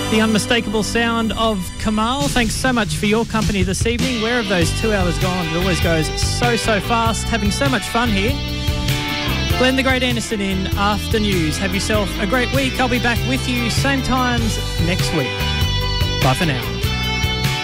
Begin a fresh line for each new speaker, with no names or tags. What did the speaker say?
The unmistakable sound of Kamal. Thanks so much for your company this evening. Where have those 2 hours gone? It always goes so fast. Having so much fun here. Glenn the Great Anderson in After News. Have yourself a great week. I'll be back with you same times next week. Bye for now.